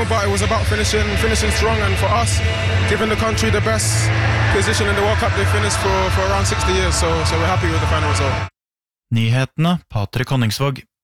but it was about finishing strong, and for us, giving the country the best position in the World Cup they finished for around 60 years, so we're happy with the final result. Nyhetene, Patrik Honningsvåg.